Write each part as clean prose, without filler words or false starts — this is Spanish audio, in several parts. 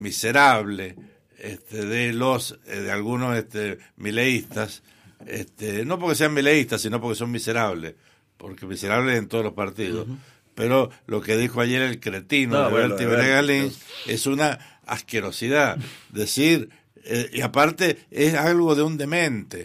miserable de algunos mileístas, no porque sean mileístas, sino porque son miserables, porque miserables en todos los partidos. Uh-huh. Pero lo que dijo ayer el cretino de Bertie Venegas Lynch es una asquerosidad. Decir, y aparte es algo de un demente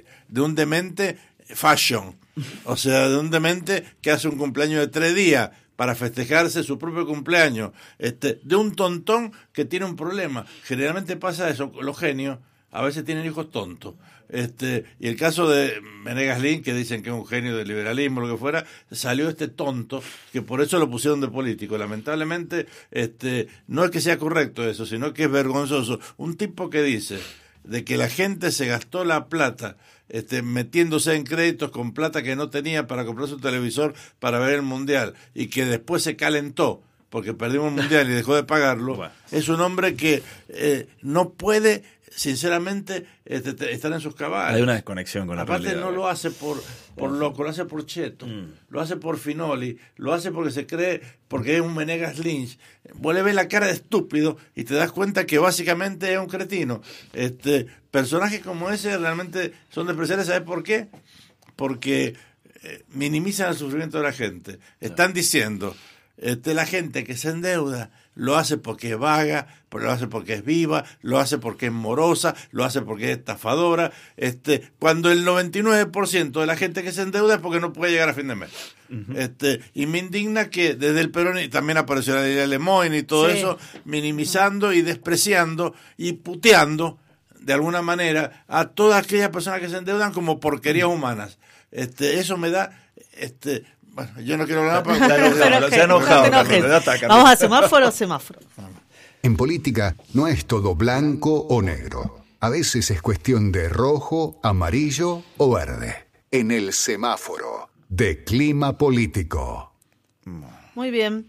fashion, o sea, de un demente que hace un cumpleaños de 3 días para festejarse su propio cumpleaños, de un tontón que tiene un problema. Generalmente pasa eso, los genios a veces tienen hijos tontos. Y el caso de Venegas Lynch, que dicen que es un genio del liberalismo, lo que fuera, salió tonto, que por eso lo pusieron de político. Lamentablemente, no es que sea correcto eso, sino que es vergonzoso. Un tipo que dice de que la gente se gastó la plata metiéndose en créditos con plata que no tenía para comprarse un televisor para ver el Mundial, y que después se calentó porque perdimos el Mundial y dejó de pagarlo. Bueno. Es un hombre que no puede, sinceramente, estar en sus cabales. Hay una desconexión con la realidad. Aparte no lo hace por loco, lo hace por cheto, lo hace por Finoli, lo hace porque se cree, porque es un Venegas Lynch. Vos le ves la cara de estúpido y te das cuenta que básicamente es un cretino. Personajes como ese realmente son despreciables. ¿Sabes por qué? Porque minimizan el sufrimiento de la gente. Están diciendo, la gente que se endeuda lo hace porque es vaga, lo hace porque es viva, lo hace porque es morosa, lo hace porque es estafadora, cuando el 99% de la gente que se endeuda es porque no puede llegar a fin de mes. Uh-huh. Y me indigna que desde el Perón, y también apareció la Lilia Lemoyne y todo eso, minimizando y despreciando y puteando de alguna manera a todas aquellas personas que se endeudan como porquerías humanas. Eso me da... Bueno, yo no quiero hablar para... Se ha enojado. Vamos a semáforo. En política no es todo blanco o negro. A veces es cuestión de rojo, amarillo o verde. En el semáforo de clima político. Muy bien.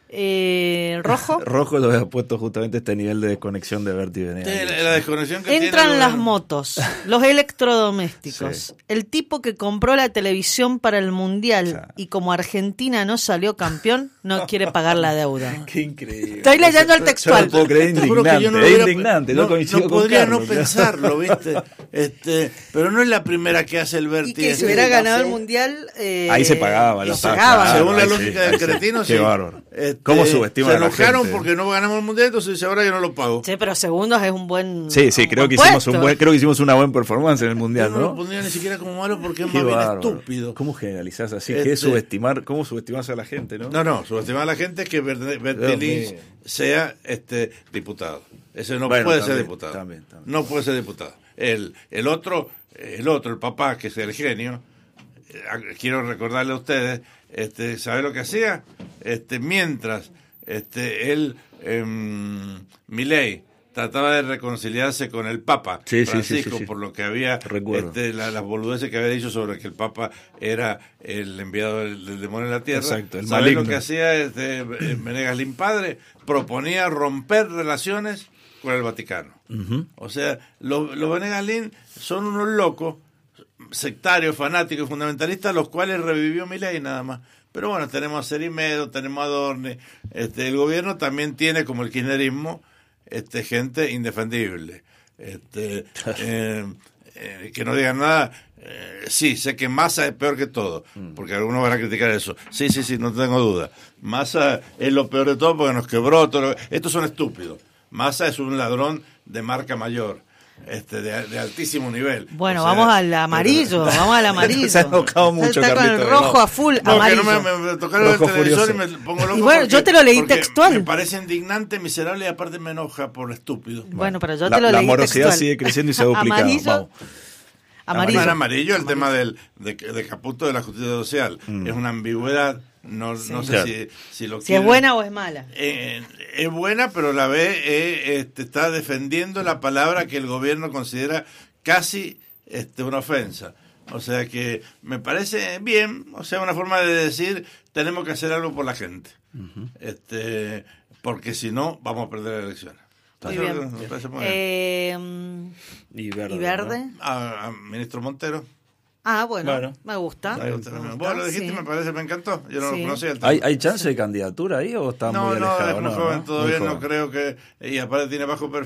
¿Rojo? Rojo lo había puesto justamente este nivel de desconexión de Bertie Venegas. La desconexión que entran tiene las motos, los electrodomésticos, sí. El tipo que compró la televisión para el Mundial y como Argentina no salió campeón, no quiere pagar la deuda. Qué increíble. Estoy leyendo el textual. Yo no puedo creer, indignante. No podría no pensarlo, ¿viste? Pero no es la primera que hace el Bertie. Y que si hubiera ganado el Mundial... ahí se pagaba. Según la lógica del cretino, sí. Qué bárbaro. ¿Cómo subestima se a la gente? Se enojaron porque no ganamos el Mundial, entonces dice, ahora yo no lo pago. Sí, pero segundos es un buen... Sí, creo que hicimos una buena performance en el Mundial, ¿no? No lo pondría ni siquiera como malo porque es más bien estúpido. ¿Cómo generalizás así? ¿Qué es subestimar? ¿Cómo subestimas a la gente, no? No, subestimar a la gente es que Bertie Lynch sea diputado. Ese no puede ser diputado. También. No puede ser diputado. El otro, el papá, que es el genio, quiero recordarle a ustedes, ¿sabe lo que hacía? Mientras él, Milei, trataba de reconciliarse con el Papa Francisco, por lo que había las boludeces que había dicho sobre que el Papa era el enviado del demonio en la tierra. Exacto, el ¿Sabes maligno. lo que hacía Venegas Lynch padre? Proponía romper relaciones con el Vaticano. Uh-huh. O sea, los Venegas Lynch son unos locos, sectarios, fanáticos, fundamentalistas, los cuales revivió Milei nada más. Pero bueno, tenemos a Cerimedo, tenemos a Adorni, el gobierno también tiene, como el kirchnerismo, gente indefendible, que no digan nada. Sí, sé que Massa es peor que todo, porque algunos van a criticar eso. Sí, no tengo duda. Massa es lo peor de todo porque nos quebró todo. Estos son estúpidos. Massa es un ladrón de marca mayor. De altísimo nivel. Bueno, vamos al amarillo, Se ha enojado mucho, está con el rojo a full, no, amarillo. Que no me tocaron el televisor y me pongo loco. Y bueno, yo te lo leí textual. Me parece indignante, miserable y aparte me enoja por estúpido. Bueno, pero yo te lo leí textual. La morosidad sigue creciendo y se ha duplicado. Amarillo, el tema de Caputo de la justicia social. Es una ambigüedad. No sé si lo si es buena o es mala. Es buena, pero la ve está defendiendo la palabra que el gobierno considera casi una ofensa. O sea que me parece bien, o sea, una forma de decir tenemos que hacer algo por la gente. Uh-huh. Porque si no vamos a perder las elecciones. Muy bien. Me parece muy bien. ¿Y verde? ¿No? A ministro Montero. Ah, bueno, me gusta. Vos lo dijiste, me parece, me encantó. Yo no lo conocía el tema. ¿Hay chance de candidatura ahí o está muy alejado? No, es muy joven todavía, no creo que... Y aparte tiene bajo perfil.